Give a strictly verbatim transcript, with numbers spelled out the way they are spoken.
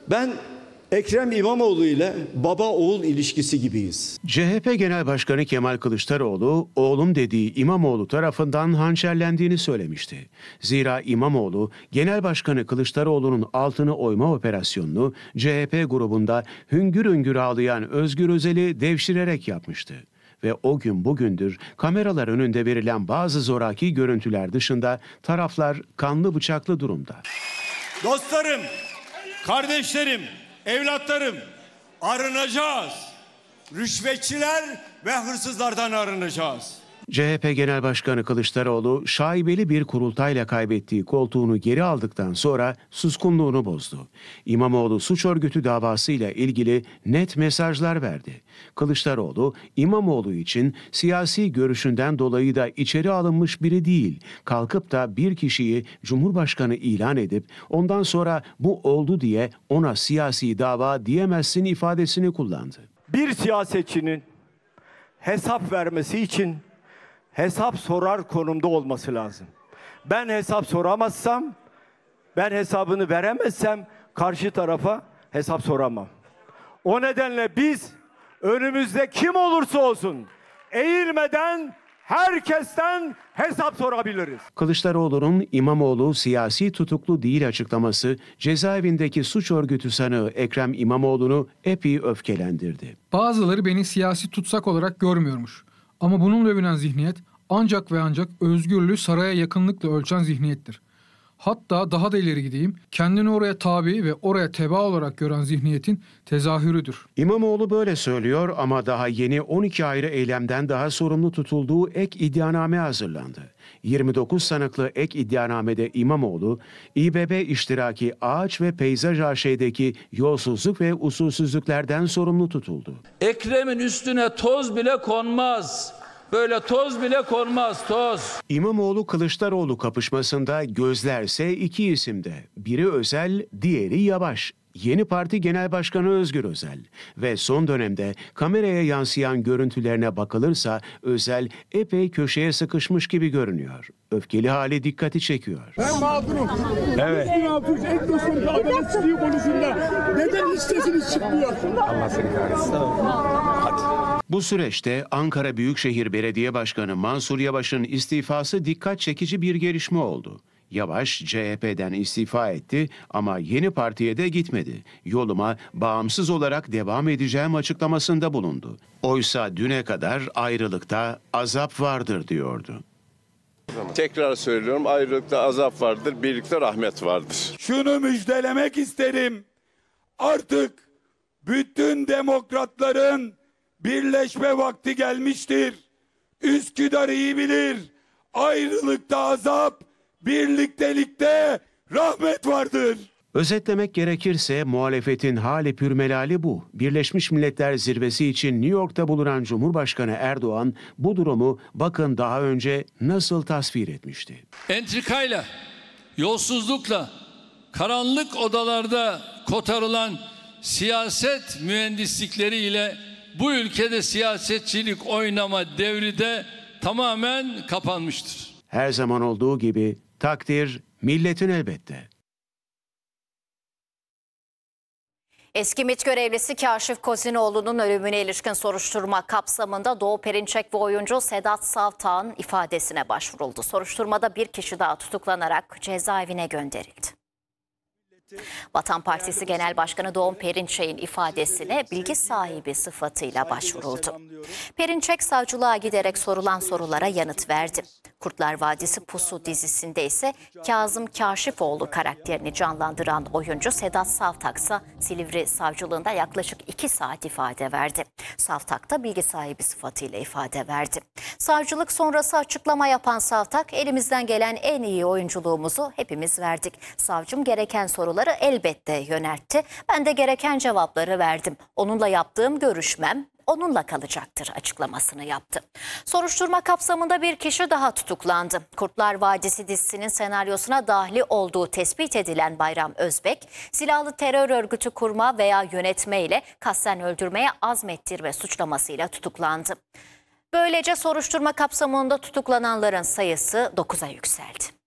Ben Ekrem İmamoğlu ile baba oğul ilişkisi gibiyiz. C H P Genel Başkanı Kemal Kılıçdaroğlu, oğlum dediği İmamoğlu tarafından hançerlendiğini söylemişti. Zira İmamoğlu, Genel Başkanı Kılıçdaroğlu'nun altını oyma operasyonunu C H P grubunda hüngür hüngür ağlayan Özgür Özel'i devşirerek yapmıştı. Ve o gün bugündür kameralar önünde verilen bazı zoraki görüntüler dışında taraflar kanlı bıçaklı durumda. Dostlarım, kardeşlerim, evlatlarım, arınacağız. Rüşvetçiler ve hırsızlardan arınacağız. C H P Genel Başkanı Kılıçdaroğlu şaibeli bir kurultayla kaybettiği koltuğunu geri aldıktan sonra suskunluğunu bozdu. İmamoğlu suç örgütü davasıyla ilgili net mesajlar verdi. Kılıçdaroğlu, İmamoğlu için siyasi görüşünden dolayı da içeri alınmış biri değil, kalkıp da bir kişiyi Cumhurbaşkanı ilan edip ondan sonra bu oldu diye ona siyasi dava diyemezsin ifadesini kullandı. Bir siyasetçinin hesap vermesi için hesap sorar konumda olması lazım. Ben hesap soramazsam, ben hesabını veremezsem karşı tarafa hesap soramam. O nedenle biz önümüzde kim olursa olsun eğilmeden herkesten hesap sorabiliriz. Kılıçdaroğlu'nun İmamoğlu siyasi tutuklu değil açıklaması cezaevindeki suç örgütü sanığı Ekrem İmamoğlu'nu epey öfkelendirdi. Bazıları beni siyasi tutsak olarak görmüyormuş. Ama bununla övünen zihniyet ancak ve ancak özgürlüğü saraya yakınlıkla ölçen zihniyettir. Hatta daha da ileri gideyim, kendini oraya tabi ve oraya teba olarak gören zihniyetin tezahürüdür. İmamoğlu böyle söylüyor ama daha yeni on iki ayrı eylemden daha sorumlu tutulduğu ek iddianame hazırlandı. yirmi dokuz sanıklı ek iddianamede İmamoğlu, İBB iştiraki Ağaç ve Peyzaj A Ş'deki yolsuzluk ve usulsüzlüklerden sorumlu tutuldu. Ekrem'in üstüne toz bile konmaz. Böyle toz bile konmaz, toz. İmamoğlu-Kılıçdaroğlu kapışmasında gözlerse iki isimde. Biri Özel, diğeri Yavaş. Yeni Parti Genel Başkanı Özgür Özel. Ve son dönemde kameraya yansıyan görüntülerine bakılırsa Özel epey köşeye sıkışmış gibi görünüyor. Öfkeli hali dikkati çekiyor. Ben mağdurum. Evet. Ne yapıyoruz? En dostum adaletsizliği konusunda. Neden hiç sesiniz çıkmıyor? Allah seni kahretsin. Hadi. Bu süreçte Ankara Büyükşehir Belediye Başkanı Mansur Yavaş'ın istifası dikkat çekici bir gelişme oldu. Yavaş C H P'den istifa etti ama yeni partiye de gitmedi. Yoluma bağımsız olarak devam edeceğim açıklamasında bulundu. Oysa düne kadar ayrılıkta azap vardır diyordu. Tekrar söylüyorum, ayrılıkta azap vardır, birlikte rahmet vardır. Şunu müjdelemek isterim. Artık bütün demokratların birleşme vakti gelmiştir. Üsküdar iyi bilir. Ayrılıkta azap, birliktelikte rahmet vardır. Özetlemek gerekirse muhalefetin hali pürmelali bu. Birleşmiş Milletler Zirvesi için New York'ta bulunan Cumhurbaşkanı Erdoğan bu durumu bakın daha önce nasıl tasvir etmişti. Entrikayla, yolsuzlukla, karanlık odalarda kotarılan siyaset mühendislikleriyle bu ülkede siyasetçilik oynama devri de tamamen kapanmıştır. Her zaman olduğu gibi takdir milletin elbette. Eski MİT görevlisi Kaşif Kozinoğlu'nun ölümüne ilişkin soruşturma kapsamında Doğu Perinçek ve oyuncu Sedat Savtak'ın ifadesine başvuruldu. Soruşturmada bir kişi daha tutuklanarak cezaevine gönderildi. Vatan Partisi Genel Başkanı Doğu Perinçek'in ifadesine bilgi sahibi sıfatıyla başvuruldu. Perinçek savcılığa giderek sorulan sorulara yanıt verdi. Kurtlar Vadisi Pusu dizisinde ise Kazım Kaşifoğlu karakterini canlandıran oyuncu Sedat Savtak ise Silivri Savcılığında yaklaşık iki saat ifade verdi. Savtak da bilgi sahibi sıfatıyla ifade verdi. Savcılık sonrası açıklama yapan Savtak, elimizden gelen en iyi oyunculuğumuzu hepimiz verdik. Savcım gereken soruları elbette yöneltti. Ben de gereken cevapları verdim. Onunla yaptığım görüşmem onunla kalacaktır açıklamasını yaptı. Soruşturma kapsamında bir kişi daha tutuklandı. Kurtlar Vadisi dizisinin senaryosuna dahli olduğu tespit edilen Bayram Özbek, silahlı terör örgütü kurma veya yönetme ile kasten öldürmeye azmettirme suçlamasıyla tutuklandı. Böylece soruşturma kapsamında tutuklananların sayısı dokuza yükseldi.